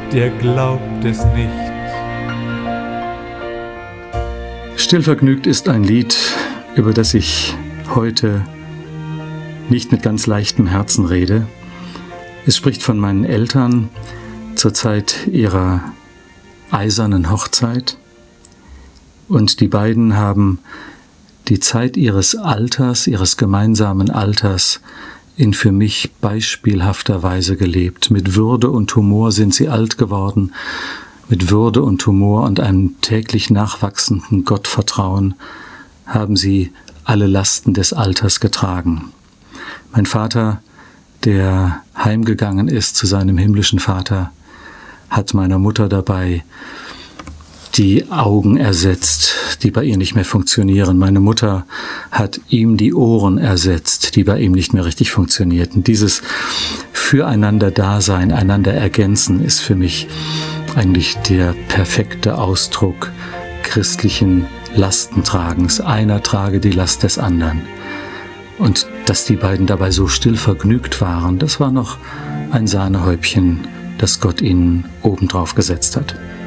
der glaubt es nicht. Stillvergnügt ist ein Lied, über das ich heute nicht mit ganz leichtem Herzen rede. Es spricht von meinen Eltern zur Zeit ihrer eisernen Hochzeit. Und die beiden haben die Zeit ihres Alters, ihres gemeinsamen Alters, in für mich beispielhafter Weise gelebt. Mit Würde und Humor sind sie alt geworden, mit Würde und Humor und einem täglich nachwachsenden Gottvertrauen haben sie alle Lasten des Alters getragen. Mein Vater, der heimgegangen ist zu seinem himmlischen Vater, hat meiner Mutter dabei die Augen ersetzt, die bei ihr nicht mehr funktionieren. Meine Mutter hat ihm die Ohren ersetzt, die bei ihm nicht mehr richtig funktionierten. Dieses Füreinander-Dasein, einander ergänzen, ist für mich eigentlich der perfekte Ausdruck christlichen Lastentragens. Einer trage die Last des anderen. Und dass die beiden dabei so still vergnügt waren, das war noch ein Sahnehäubchen, das Gott ihnen obendrauf gesetzt hat.